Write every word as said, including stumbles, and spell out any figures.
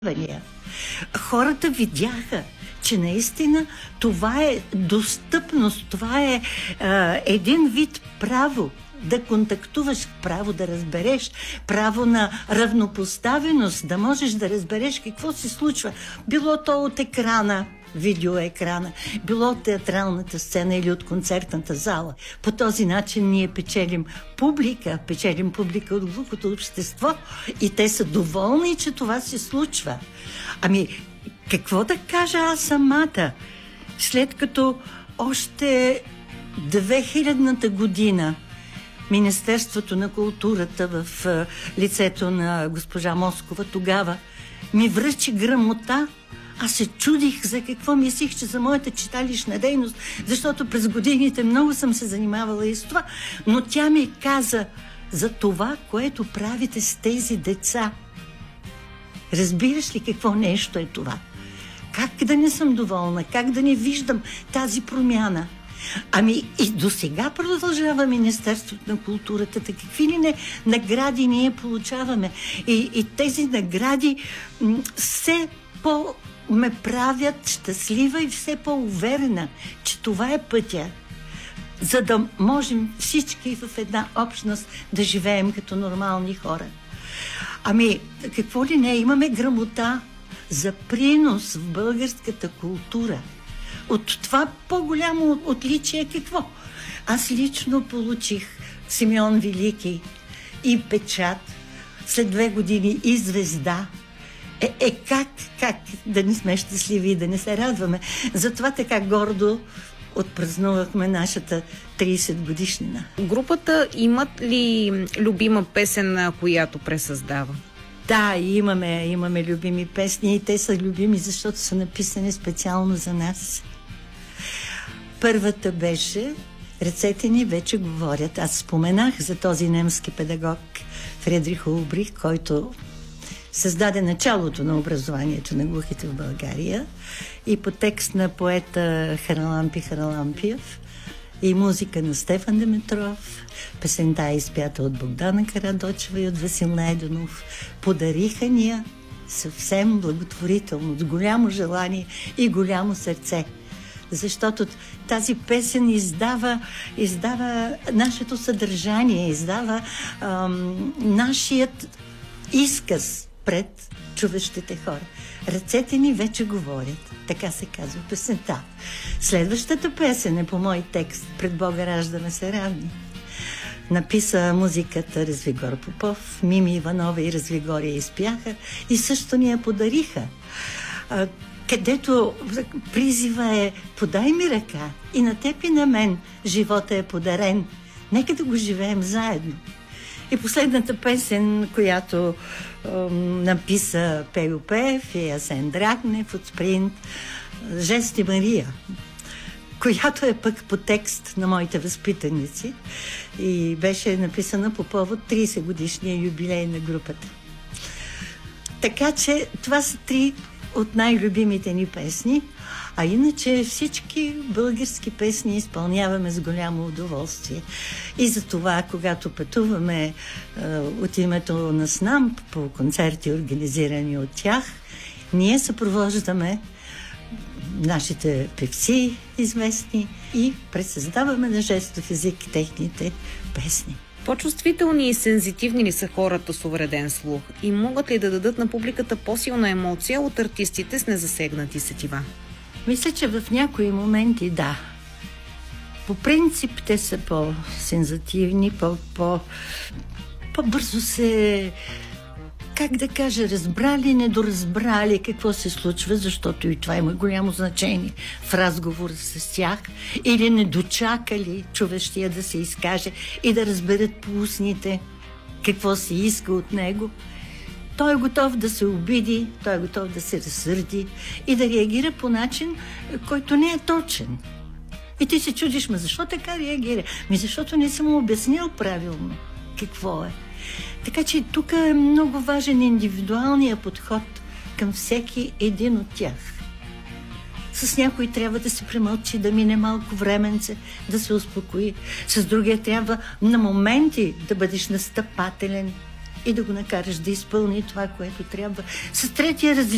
Хората видяха, че наистина това е достъпност, това е а, един вид право да контактуваш, право да разбереш, право на равнопоставеност, да можеш да разбереш какво се случва. Било то от екрана, видеоекрана, било от театралната сцена или от концертната зала. По този начин ние печелим публика, печелим публика от глухото общество и те са доволни, че това се случва. Ами, какво да кажа аз самата, след като още две хилядната година Министерството на културата в лицето на госпожа Москова тогава ми връчи грамота. Аз се чудих за какво, мислих, че за моята читалищна дейност, защото през годините много съм се занимавала и с това, но тя ми каза за това, което правите с тези деца. Разбираш ли какво нещо е това? Как да не съм доволна? Как да не виждам тази промяна? Ами и до сега продължава Министерството на културата. Какви ли не награди ние получаваме? И, и тези награди м- все по- ме правят щастлива и все по-уверена, че това е пътя, за да можем всички в една общност да живеем като нормални хора. Ами, какво ли не, имаме грамота за принос в българската култура. От това по-голямо отличие какво? Аз лично получих Симеон Велики и печат, след две години и звезда. Е, е как, как да не сме щастливи и да не се радваме? Затова така гордо отпразнувахме нашата трийсет годишнина. Групата имат ли любима песен, която пресъздава? Да, имаме, имаме любими песни и те са любими, защото са написани специално за нас. Първата беше "Ръцете ни вече говорят". Аз споменах за този немски педагог Фридрих Улбрих, който създаде началото на образованието на глухите в България и по текст на поета Харалампи Харалампиев и музика на Стефан Димитров. Песента е изпята от Богдана Карадочева и от Васил Найденов. Подариха ни я съвсем благотворително, с голямо желание и голямо сърце. Защото тази песен издава, издава нашето съдържание, издава ам, нашият изказ пред чуващите хора. Ръцете ни вече говорят. Така се казва песента. Следващата песен е по мой текст "Пред Бога раждаме се равни". Написа музиката Развигор Попов, Мими Иванова и Развигор я изпяха и също ни я подариха. А, където призива е: "Подай ми ръка, и на теб и на мен живота е подарен. Нека да го живеем заедно". И последната песен, която е, написа Пейо Пеев и Асен Драгнев от Спринт, "Жести Мария", която е пък по текст на моите възпитаници и беше написана по повод трийсет годишния юбилей на групата. Така че това са три от най-любимите ни песни, а иначе всички български песни изпълняваме с голямо удоволствие. И за това, когато пътуваме е, от името на СНАМП по концерти, организирани от тях, ние съпровождаме нашите певци известни и пресъздаваме на жестов език техните песни. По-чувствителни и сензитивни ли са хората с увреден слух и могат ли да дадат на публиката по-силна емоция от артистите с незасегнати сетива? Мисля, че в някои моменти да. По принцип те са по-сензитивни, по- по- по-бързо се, как да кажа, разбрали, недоразбрали какво се случва, защото и това има голямо значение в разговора с тях, или недочакали чуващия да се изкаже и да разберат по устните какво се иска от него. Той е готов да се обиди, той е готов да се разсърди и да реагира по начин, който не е точен. И ти се чудиш: "Ма защо така реагира?" Ми защото не съм му обяснил правилно какво е. Така че тук е много важен индивидуалният подход към всеки един от тях. С някой трябва да се премълчи, да мине малко временце, да се успокои. С другия трябва на моменти да бъдеш настъпателен и да го накараш да изпълни това, което трябва. С третия различен